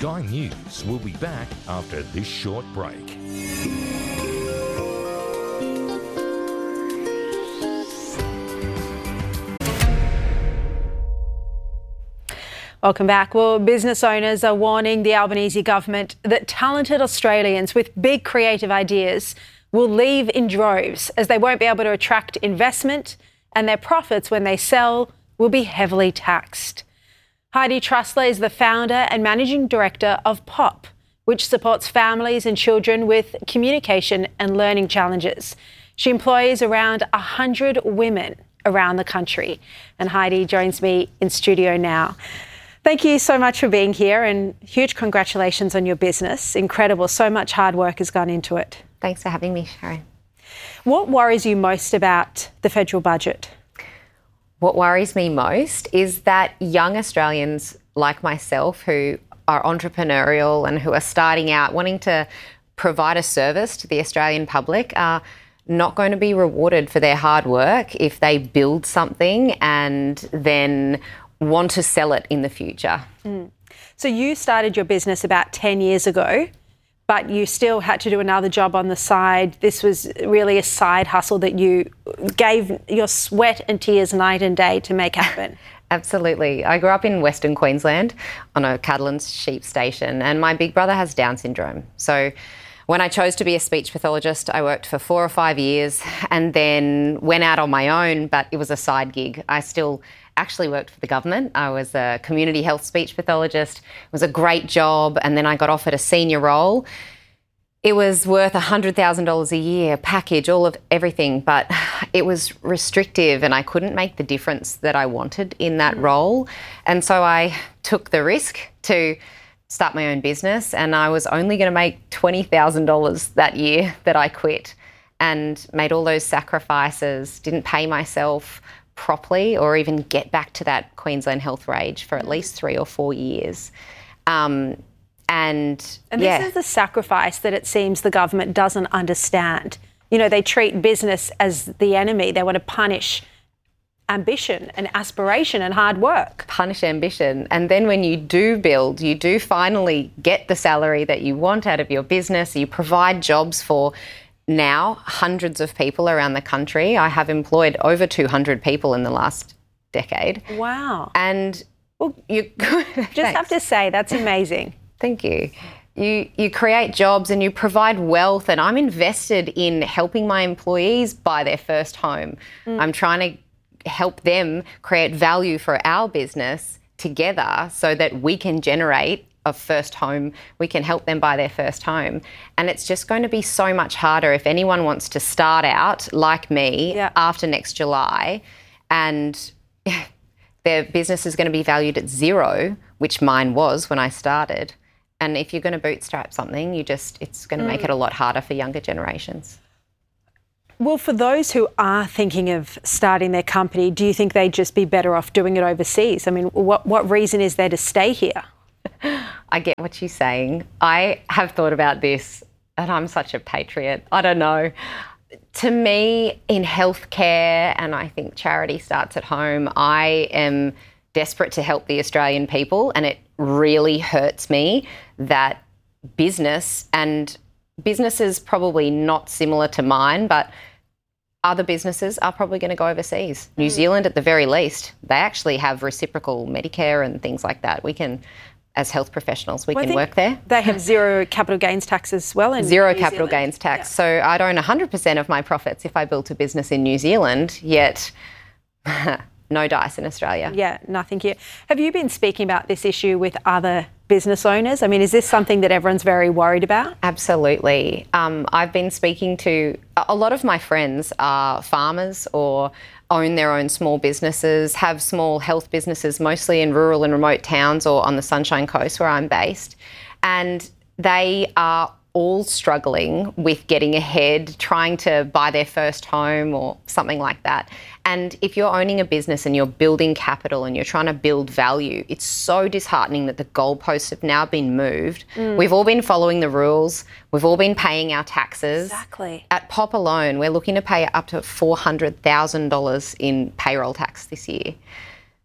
Sky News will be back after this short break. Welcome back. Well, business owners are warning the Albanese government that talented Australians with big creative ideas will leave in droves as they won't be able to attract investment, and their profits when they sell will be heavily taxed. Heidi Trussler is the founder and managing director of POP, which supports families and children with communication and learning challenges. She employs around 100 women around the country. And Heidi joins me in studio now. Thank you so much for being here, and huge congratulations on your business. Incredible. So much hard work has gone into it. Thanks for having me, Sharon. What worries you most about the federal budget? What worries me most is that young Australians like myself who are entrepreneurial and who are starting out wanting to provide a service to the Australian public are not going to be rewarded for their hard work if they build something and then want to sell it in the future. So you started your business about 10 years ago, but you still had to do another job on the side. This was really a side hustle that you gave your sweat and tears night and day to make happen. Absolutely. I grew up in Western Queensland on a cattle and sheep station, and my big brother has Down syndrome. So when I chose to be a speech pathologist, I worked for 4 or 5 years and then went out on my own, but it was a side gig. I still actually worked for the government. I was a community health speech pathologist. It was a great job, and then I got offered a senior role. It was worth $100,000 a year, package, all of everything, but it was restrictive and I couldn't make the difference that I wanted in that role. And so I took the risk to start my own business, and I was only going to make $20,000 that year that I quit, and made all those sacrifices, didn't pay myself properly or even get back to that Queensland health wage for at least 3 or 4 years. And this is the sacrifice that it seems the government doesn't understand. You know, they treat business as the enemy. They want to punish ambition and aspiration and hard work. Punish ambition. And then when you do build, you do finally get the salary that you want out of your business. You provide jobs for now hundreds of people around the country. I have employed over 200 people in the last decade. Wow. And well, you just have to say that's amazing. Thank you. You create jobs and you provide wealth, and I'm invested in helping my employees buy their first home. I'm trying to help them create value for our business together so that we can generate a first home. We can help them buy their first home. And it's just going to be so much harder if anyone wants to start out like me after next July, and their business is going to be valued at zero, which mine was when I started. And if you're going to bootstrap something, it's going to make it a lot harder for younger generations. Well, for those who are thinking of starting their company, do you think they'd just be better off doing it overseas? I mean, what reason is there to stay here? I get what you're saying. I have thought about this, and I'm such a patriot. I don't know. To me, in healthcare, and I think charity starts at home, I am desperate to help the Australian people, and it really hurts me that businesses probably not similar to mine, but other businesses are probably going to go overseas. New Zealand, at the very least, they actually have reciprocal Medicare and things like that. We can, as health professionals, we can work there. They have zero capital gains tax as well in Zero New capital Zealand. gains tax. Yeah. So I'd own 100% of my profits if I built a business in New Zealand, yet no dice in Australia. Yeah, nothing here. Have you been speaking about this issue with other business owners? I mean, is this something that everyone's very worried about? Absolutely. I've been speaking to a lot of my friends are farmers or own their own small businesses, have small health businesses, mostly in rural and remote towns or on the Sunshine Coast where I'm based. And they are all struggling with getting ahead, trying to buy their first home or something like that. And if you're owning a business and you're building capital and you're trying to build value, it's so disheartening that the goalposts have now been moved. We've all been following the rules. We've all been paying our taxes. Exactly. At POP alone, we're looking to pay up to $400,000 in payroll tax this year.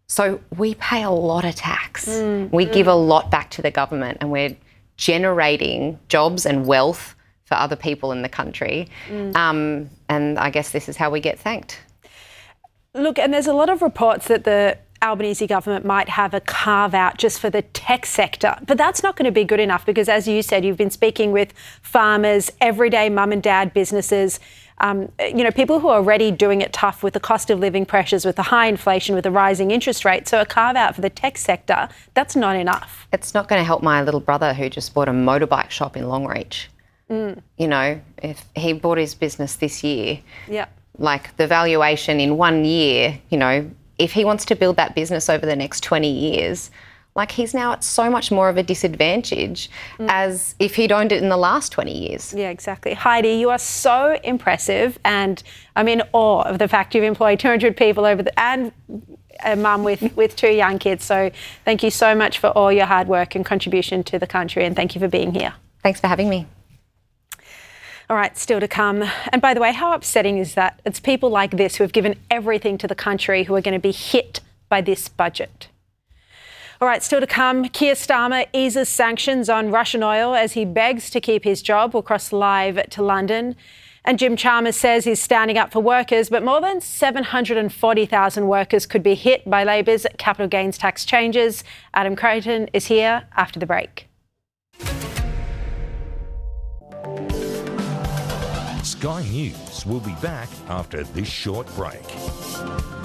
So we pay a lot of tax. We give a lot back to the government, and we're generating jobs and wealth for other people in the country. And I guess this is how we get thanked. Look, and there's a lot of reports that the Albanese government might have a carve out just for the tech sector, but that's not going to be good enough because, as you said, you've been speaking with farmers, everyday mum and dad businesses, people who are already doing it tough with the cost of living pressures, with the high inflation, with the rising interest rate. So a carve out for the tech sector, that's not enough. It's not going to help my little brother who just bought a motorbike shop in Longreach. If he bought his business this year, like the valuation in 1 year, if he wants to build that business over the next 20 years, like he's now at so much more of a disadvantage as if he'd owned it in the last 20 years. Yeah, exactly. Heidi, you are so impressive, and I'm in awe of the fact you've employed 200 people and a mum with 2 young kids. So thank you so much for all your hard work and contribution to the country, and thank you for being here. Thanks for having me. All right, still to come. And by the way, how upsetting is that? It's people like this who have given everything to the country who are going to be hit by this budget. All right, still to come. Keir Starmer eases sanctions on Russian oil as he begs to keep his job. We'll cross live to London. And Jim Chalmers says he's standing up for workers, but more than 740,000 workers could be hit by Labor's capital gains tax changes. Adam Creighton is here after the break. Sky News will be back after this short break.